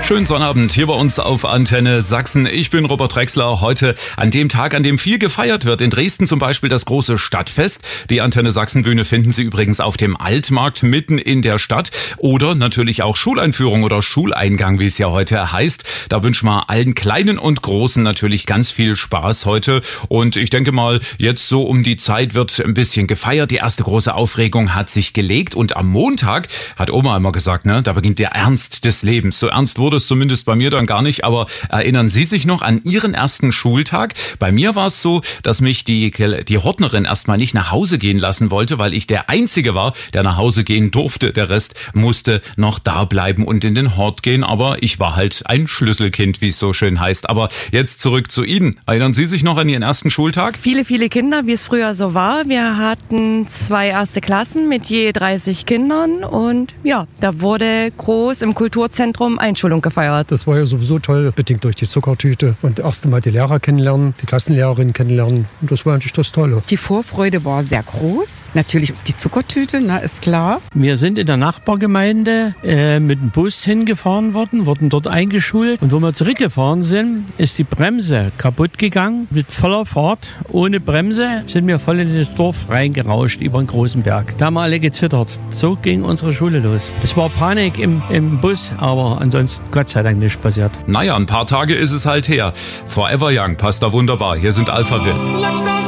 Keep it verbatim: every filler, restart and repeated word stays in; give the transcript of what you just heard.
Schönen Sonnabend hier bei uns auf Antenne Sachsen. Ich bin Robert Drechsler. Heute an dem Tag, an dem viel gefeiert wird. In Dresden zum Beispiel das große Stadtfest. Die Antenne Sachsen Bühne finden Sie übrigens auf dem Altmarkt mitten in der Stadt. Oder natürlich auch Schuleinführung oder Schuleingang, wie es ja heute heißt. Da wünschen wir allen Kleinen und Großen natürlich ganz viel Spaß heute. Und ich denke mal, jetzt so um die Zeit wird ein bisschen gefeiert. Die erste große Aufregung hat sich gelegt. Und am Montag hat Oma immer gesagt, ne, da beginnt der Ernst des Lebens. So ernst wurde es zumindest bei mir dann gar nicht. Aber erinnern Sie sich noch an Ihren ersten Schultag? Bei mir war es so, dass mich die, die Hortnerin erstmal nicht nach Hause gehen lassen wollte, weil ich der Einzige war, der nach Hause gehen durfte. Der Rest musste noch da bleiben und in den Hort gehen. Aber ich war halt ein Schlüsselkind, wie es so schön heißt. Aber jetzt zurück zu Ihnen. Erinnern Sie sich noch an Ihren ersten Schultag? Viele, viele Kinder, wie es früher so war. Wir hatten zwei erste Klassen mit je dreißig Kindern. Und ja, da wurde groß im Kulturzentrum Einschulung gefeiert. Das war ja sowieso toll, bedingt durch die Zuckertüte. Und das erste Mal die Lehrer kennenlernen, die Klassenlehrerin kennenlernen. Und das war eigentlich das Tolle. Die Vorfreude war sehr groß. Natürlich auf die Zuckertüte, na, ist klar. Wir sind in der Nachbargemeinde äh, mit dem Bus hingefahren worden, wurden dort eingeschult. Und wo wir zurückgefahren sind, ist die Bremse kaputt gegangen. Mit voller Fahrt, ohne Bremse, sind wir voll in das Dorf reingerauscht über einen großen Berg. Da haben wir alle gezittert. So ging unsere Schule los. Es war Panik im, im Bus, aber ansonsten Gott sei Dank nichts passiert. Naja, ein paar Tage ist es halt her. Forever Young passt da wunderbar. Hier sind Alphaville.